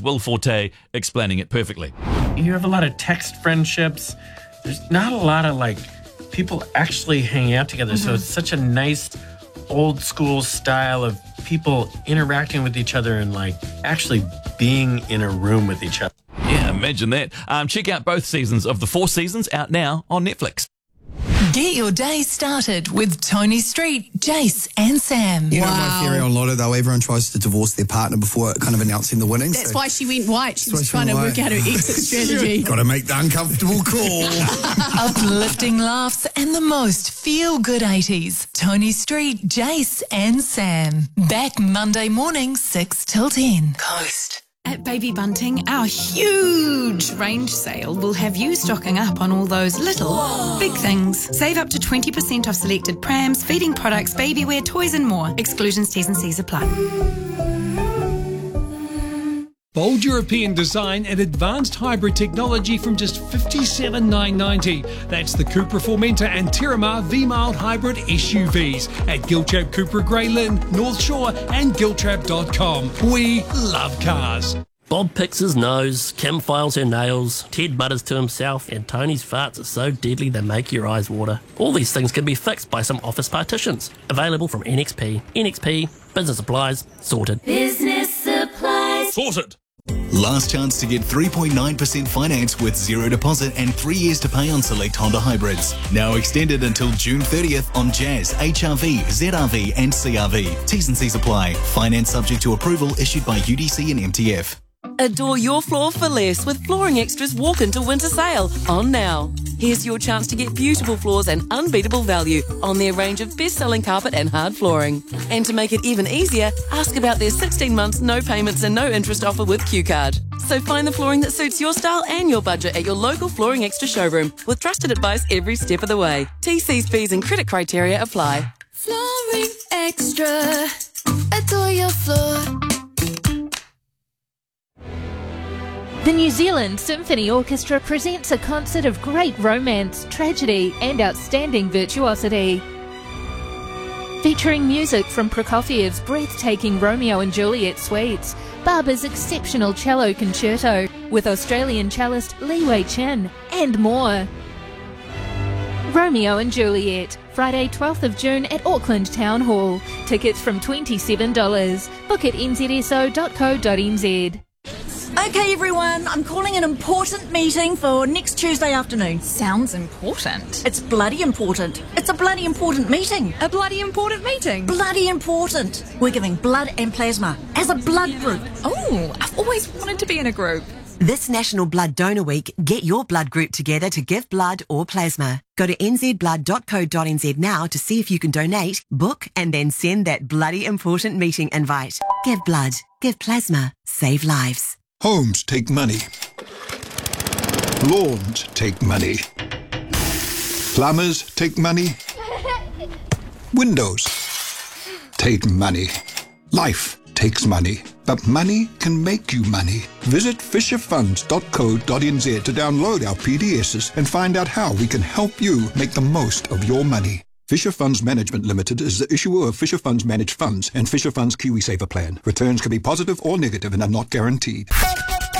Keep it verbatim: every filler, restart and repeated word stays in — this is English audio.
That's Will Forte explaining it perfectly. You have a lot of text friendships. There's not a lot of, like, people actually hanging out together. Mm-hmm. So it's such a nice old school style of people interacting with each other and, like, actually being in a room with each other. Yeah, imagine that. Um, check out both seasons of The Four Seasons out now on Netflix. Get your day started with Tony Street, Jace and Sam. You wow. know, my theory on Lotto, though, everyone tries to divorce their partner before kind of announcing the winnings. That's so. why she went white. She was she trying to white. work out her exit strategy. Got to make the uncomfortable call. Uplifting laughs and the most feel-good eighties. Tony Street, Jace and Sam. Back Monday morning, six till ten. Coast. At Baby Bunting, our huge range sale will have you stocking up on all those little, Whoa. big things. Save up to twenty percent off selected prams, feeding products, baby wear, toys and more. Exclusions, T's and C's apply. Bold European design and advanced hybrid technology from just fifty-seven thousand nine hundred ninety dollars. That's the Cupra Formentor and Terramar V-Mild Hybrid S U Vs at Giltrap Cupra Grey Lynn, North Shore and giltrap dot com. We love cars. Bob picks his nose, Kim files her nails, Ted mutters to himself, and Tony's farts are so deadly they make your eyes water. All these things can be fixed by some office partitions. Available from N X P. N X P, business supplies, sorted. Business supplies. Sorted. Last chance to get three point nine percent finance with zero deposit and three years to pay on select Honda hybrids. Now extended until June thirtieth on Jazz, H R V, Z R V and C R V. T's and C's apply. Finance subject to approval issued by U D C and M T F. Adore your floor for less with Flooring Extra's Walk Into Winter Sale on now. Here's your chance to get beautiful floors and unbeatable value on their range of best-selling carpet and hard flooring. And to make it even easier, ask about their sixteen months no payments and no interest offer with Q Card. So find the flooring that suits your style and your budget at your local Flooring Extra showroom with trusted advice every step of the way. T Cs, B's and credit criteria apply. Flooring Extra. Adore your floor. The New Zealand Symphony Orchestra presents a concert of great romance, tragedy and outstanding virtuosity. Featuring music from Prokofiev's breathtaking Romeo and Juliet suites, Barber's exceptional cello concerto with Australian cellist Li Wei Chin, and more. Romeo and Juliet, Friday twelfth of June at Auckland Town Hall. Tickets from twenty-seven dollars. Book at n z s o dot co dot n z. Okay, everyone, I'm calling an important meeting for next Tuesday afternoon. Sounds important. It's bloody important. It's a bloody important meeting. A bloody important meeting? Bloody important. We're giving blood and plasma as a blood group. Oh, I've always wanted to be in a group. This National Blood Donor Week, get your blood group together to give blood or plasma. Go to n z blood dot co dot n z now to see if you can donate, book, and then send that bloody important meeting invite. Give blood, give plasma, save lives. Homes take money. Lawns take money. Plumbers take money. Windows take money. Life takes money. But money can make you money. Visit fisher funds dot co dot n z to download our P D Ss and find out how we can help you make the most of your money. Fisher Funds Management Limited is the issuer of Fisher Funds Managed Funds and Fisher Funds KiwiSaver Plan. Returns can be positive or negative and are not guaranteed.